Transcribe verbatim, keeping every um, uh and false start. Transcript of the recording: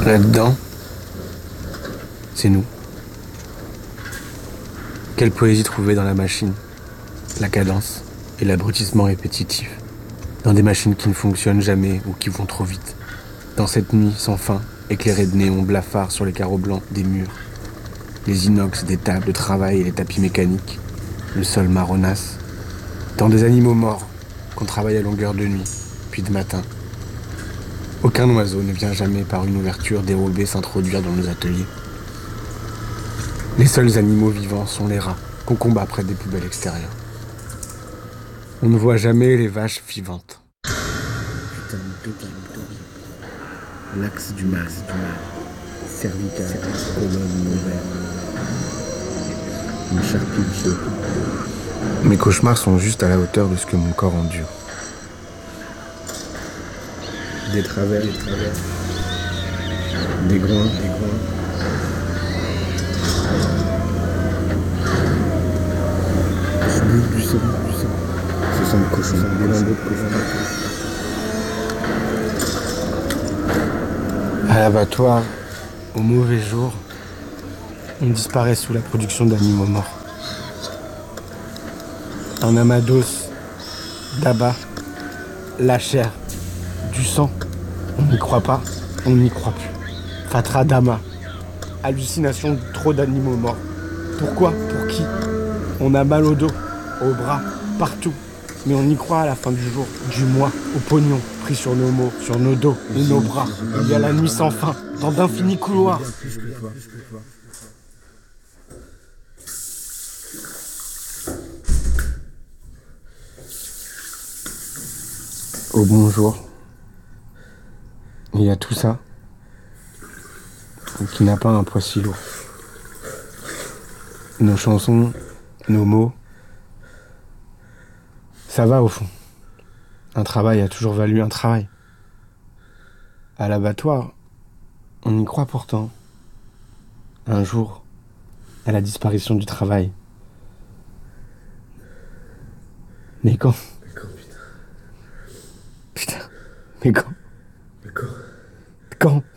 Là-dedans, c'est nous. Quelle poésie trouvée dans la machine, la cadence et l'abrutissement répétitif. Dans des machines qui ne fonctionnent jamais ou qui vont trop vite. Dans cette nuit sans fin, éclairée de néons blafards sur les carreaux blancs des murs. Les inox des tables de travail et les tapis mécaniques. Le sol marronasse. Dans des animaux morts qu'on travaille à longueur de nuit, puis de matin. Aucun oiseau ne vient jamais par une ouverture dérobée s'introduire dans nos ateliers. Les seuls animaux vivants sont les rats qu'on combat près des poubelles extérieures. On ne voit jamais les vaches vivantes. Putain, putain, putain. L'axe du mal, du mal. Cervical, colonne ouverte. Une charpie de feu. Mes cauchemars sont juste à la hauteur de ce que mon corps endure. Des travers, des travers. Des groins, des groins. Du sang, du sang. Ce sont des cochons, des lambeaux de cochons. À l'abattoir, au mauvais jour, on disparaît sous la production d'animaux morts. Un amas d'os, d'abats, la chair, du sang. On n'y croit pas, on n'y croit plus. Fatra Dama. Hallucination de trop d'animaux morts. Pourquoi? Pour qui? On a mal au dos, au bras, partout. Mais on y croit à la fin du jour, du mois, au pognon, pris sur nos mots, sur nos dos et nos bras. Il y a la nuit sans fin, dans d'infinis couloirs. Au bonjour, il y a tout ça qui n'a pas un poids si lourd. Nos chansons, nos mots, ça va au fond. Un travail a toujours valu un travail. À l'abattoir, on y croit pourtant. Un jour, à la disparition du travail. Mais quand? Mais quand, putain? Putain, mais quand? Mais quand? Quand?